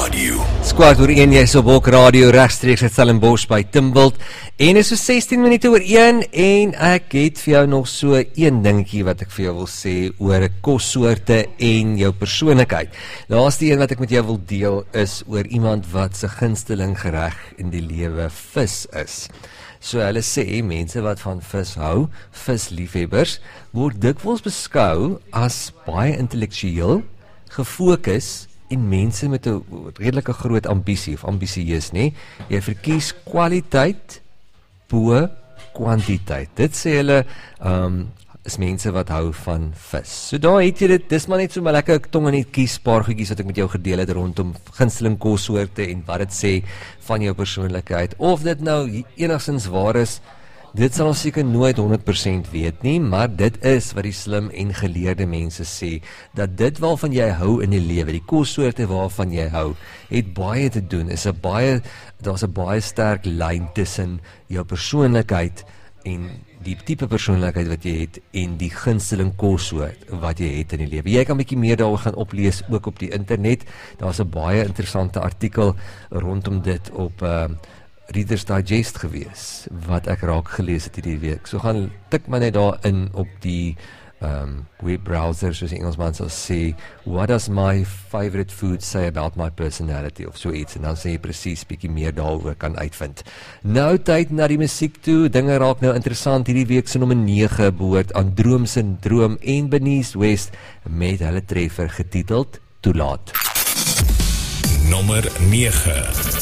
Radio. Squad oor 1, jy is op Bok Radio regstreeks uit Stellenbosch by Timbult. En is so 16 minute oor 1 en ek het vir jou nog so een dingetjie wat ek vir jou wil sê oor kossoorte en jou persoonlikheid. Laaste een wat ek met jou wil deel is oor iemand wat se gunsteling gereg in die lewe vis is. So hulle sê, mense wat van vis hou, visliefhebbers, word dikwels beskou as baie intellektueel, gefokus en mense met 'n redelike groot ambisie of ambisieus, nê? Jy verkies kwaliteit bo kwantiteit. Dit sê hulle is mense wat hou van vis. So daar het jy dit, dis maar net so maar lekker tong in die kies, paar goedjies wat ek met jou gedeel het rondom gunsteling kossoorte en wat dit sê van jou persoonlikheid. Of dit nou enigstens waar is, dit sal ons seker nooit 100% weet nie, maar dit is wat die slim en geleerde mense sê, dat dit waarvan jy hou in die lewe, die kossoorte waarvan jy hou, het baie te doen, daar's 'n baie sterk lyn tussen jou persoonlikheid en die tipe persoonlikheid wat jy het en die gunsteling kossoort wat jy het in die lewe. Jy kan 'n bietjie meer daaroor gaan oplees ook op die internet. Daar's 'n baie interessante artikel rondom dit op Reader's Digest gewees, wat ek raak gelees het hierdie week. So gaan tik maar net daar in op die webbrowser, soos die Engelsman sal sê, what does my favorite food say about my personality, of so iets, en dan sê jy presies bietjie meer daaroor kan uitvind. Nou tyd na die musiek toe, dinge raak nou interessant, hierdie week se nommer 9 behoort aan Droomsyndroom en Bernice West met hulle treffer getiteld Toelaat. Nommer 9.